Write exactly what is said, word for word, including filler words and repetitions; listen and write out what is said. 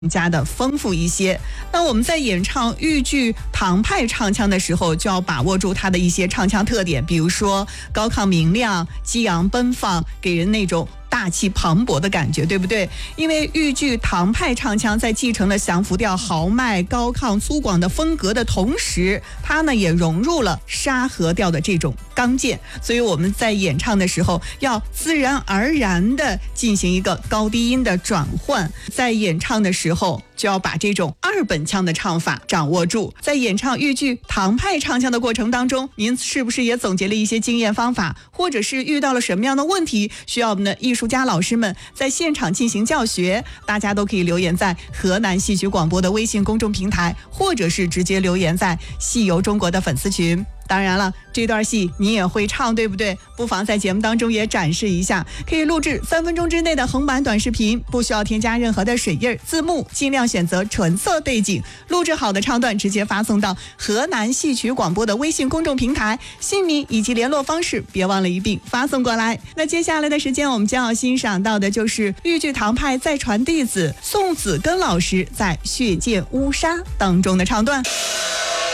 加的丰富一些。那我们在演唱豫剧唐派唱腔的时候，就要把握住它的一些唱腔特点，比如说高亢明亮、激昂奔放，给人那种大气磅礴的感觉，对不对？因为豫剧唐派唱腔在继承了降服调豪迈、高亢、粗犷的风格的同时，它呢也融入了沙河调的这种刚健，所以我们在演唱的时候要自然而然的进行一个高低音的转换，在演唱的时候就要把这种二本腔的唱法掌握住。在演唱豫剧唐派唱腔的过程当中，您是不是也总结了一些经验方法，或者是遇到了什么样的问题，需要我们的艺术家老师们在现场进行教学？大家都可以留言在河南戏曲广播的微信公众平台，或者是直接留言在戏游中国的粉丝群。当然了，这段戏你也会唱，对不对？不妨在节目当中也展示一下，可以录制三分钟之内的横版短视频，不需要添加任何的水印字幕，尽量选择纯色背景。录制好的唱段直接发送到河南戏曲广播的微信公众平台，姓名以及联络方式别忘了一并发送过来。那接下来的时间，我们将要欣赏到的就是豫剧唐派再传弟子宋子根老师在《血溅乌纱》当中的唱段。